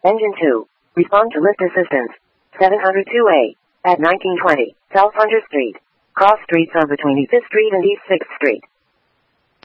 Engine 2. Respond to lift assistance. 702A. At 1920 South Hunter Street. Cross streets are between East 5th Street and East 6th Street.